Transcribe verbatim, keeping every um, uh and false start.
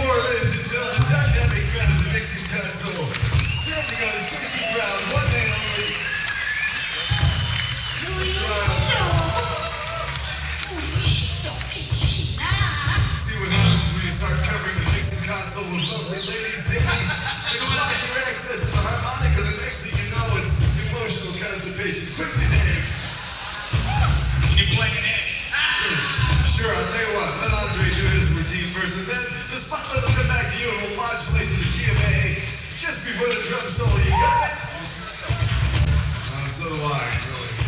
more, ladies and gentlemen, dynamic man of the mixing console. Standing on a shaky ground, one man only. See what happens when you start covering the mixing console with lovely ladies. They block your access to the harmonica. The next thing you know, it's emotional constipation. Quickly, Dave. Can you play an egg? Sure, I'll tell you what. Let Andre do his routine first, and then the spotlight will come back to you and we'll modulate to the key of A just before the drum solo. You got it? Uh, so do I, really.